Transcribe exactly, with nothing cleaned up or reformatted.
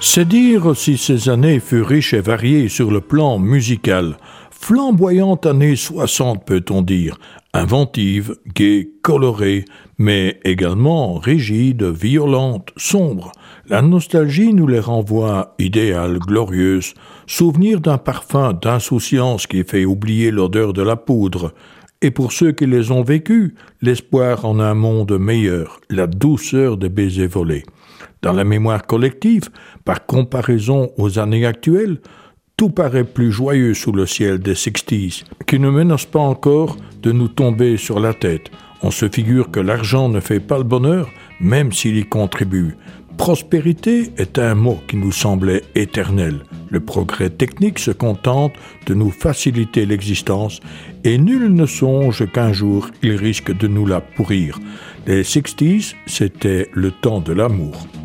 C'est dire si ces années furent riches et variées sur le plan musical. Flamboyante année soixante, peut-on dire, inventive, gaie, colorée, mais également rigide, violente, sombre. La nostalgie nous les renvoie idéales, glorieuses, souvenirs d'un parfum d'insouciance qui fait oublier l'odeur de la poudre. Et pour ceux qui les ont vécus, l'espoir en un monde meilleur, la douceur des baisers volés. Dans la mémoire collective, par comparaison aux années actuelles, tout paraît plus joyeux sous le ciel des sixties, qui ne menacent pas encore de nous tomber sur la tête. On se figure que l'argent ne fait pas le bonheur, même s'il y contribue. Prospérité est un mot qui nous semblait éternel. Le progrès technique se contente de nous faciliter l'existence et nul ne songe qu'un jour il risque de nous la pourrir. Les sixties, c'était le temps de l'amour.